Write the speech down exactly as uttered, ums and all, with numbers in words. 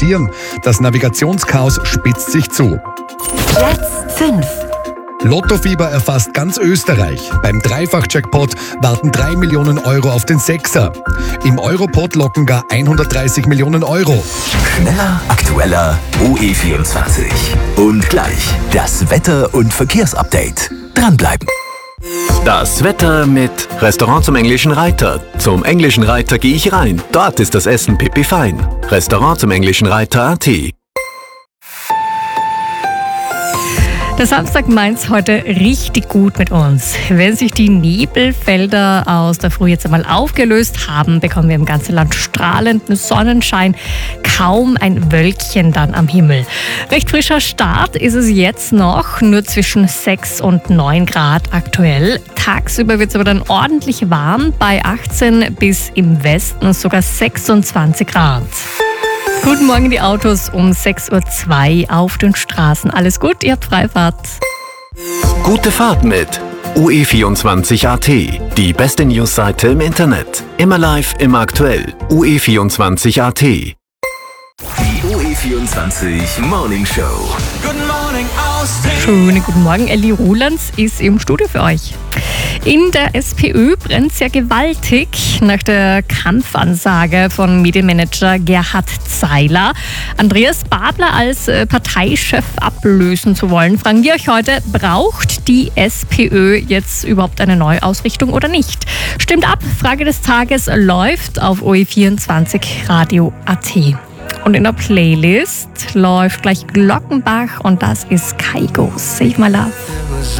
passieren. Das Navigationschaos spitzt sich zu. Platz fünf. Lottofieber erfasst ganz Österreich. Beim Dreifach-Jackpot warten drei Millionen Euro auf den Sechser. Im Europot locken gar hundertdreißig Millionen Euro. Schneller, aktueller, O E vierundzwanzig. Und gleich das Wetter- und Verkehrsupdate. Dranbleiben. Das Wetter mit Restaurant zum Englischen Reiter. Zum Englischen Reiter gehe ich rein. Dort ist das Essen pipi fein. Restaurant zum Englischen Reiter punkt at. Der Samstag meint's heute richtig gut mit uns. Wenn sich die Nebelfelder aus der Früh jetzt einmal aufgelöst haben, bekommen wir im ganzen Land strahlenden Sonnenschein. Kaum ein Wölkchen dann am Himmel. Recht frischer Start ist es jetzt noch, nur zwischen sechs und neun Grad aktuell. Tagsüber wird es aber dann ordentlich warm, bei achtzehn bis im Westen sogar sechsundzwanzig Grad. Guten Morgen, die Autos um sechs Uhr zwei auf den Straßen. Alles gut, ihr habt Freifahrt. Gute Fahrt mit O E vierundzwanzig punkt at. Die beste Newsseite im Internet. Immer live, immer aktuell. O E vierundzwanzig punkt at. Die O E vierundzwanzig Morning Show. Guten Morgen aus dem Schönen guten Morgen, Elli Rulands ist im Studio für euch. In der SPÖ brennt es ja gewaltig nach der Kampfansage von Medienmanager Gerhard Zeiler. Andreas Babler als Parteichef ablösen zu wollen, fragen wir euch heute, braucht die SPÖ jetzt überhaupt eine Neuausrichtung oder nicht? Stimmt ab, Frage des Tages läuft auf O E vierundzwanzig Radio punkt at. Und in der Playlist läuft gleich Glockenbach und das ist Kygo, Save My Love.